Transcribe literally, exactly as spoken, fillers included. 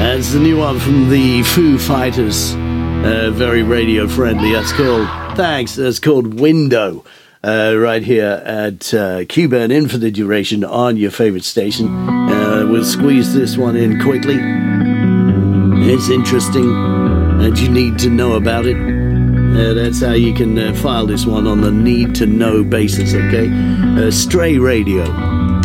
That's the new one from the Foo Fighters. Uh, very radio friendly. That's called, thanks, that's called Window. Uh, right here at uh, Q-Burn in for the duration on your favorite station. Uh, we'll squeeze this one in quickly. It's interesting and you need to know about it. Uh, that's how you can uh, file this one on the need to know basis, okay? Uh, Stray Radio.